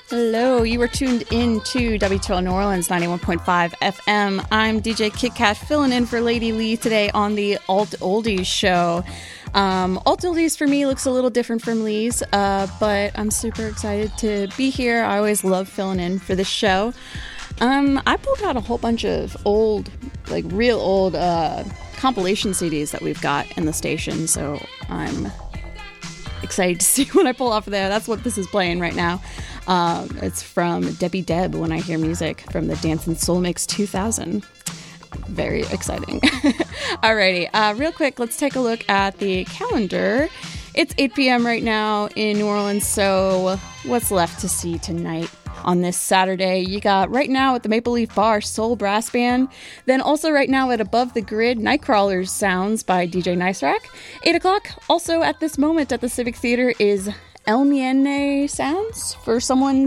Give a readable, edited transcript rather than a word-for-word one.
Hello, you are tuned in to WTL New Orleans 91.5 FM. I'm DJ Kit Kat filling in for Lady Lee today on the Alt Oldies show. Alt Oldies for me looks a little different from Lee's, but I'm super excited to be here. I always love filling in for this show. I pulled out a whole bunch of old, like real old compilation CDs that we've got in the station, so I'm excited to see what I pull off of there. That's what this is playing right now. It's from Debbie Deb, When I Hear Music, from the Dance and Soul Mix 2000. Very exciting. Alrighty, real quick, let's take a look at the calendar. It's 8 p.m. right now in New Orleans, so what's left to see tonight? On this Saturday, you got right now at the Maple Leaf Bar, Soul Brass Band. Then also right now at Above the Grid, Nightcrawlers Sounds by DJ Nice Rack. 8 o'clock, also at this moment at the Civic Theater, is El Mienne Sounds for someone